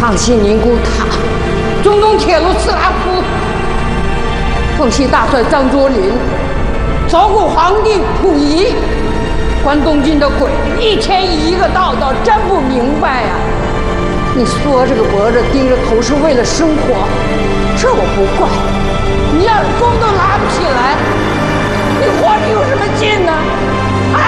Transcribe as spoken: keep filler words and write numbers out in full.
康熙宁古塔，中东铁路斯拉夫，奉系大帅张作霖，招呼皇帝溥仪，关东军的鬼一天一个道道，真不明白呀、啊！你缩着个脖子低着头是为了生活，这我不怪。你要是弓都拉不起来，你活着有什么劲呢？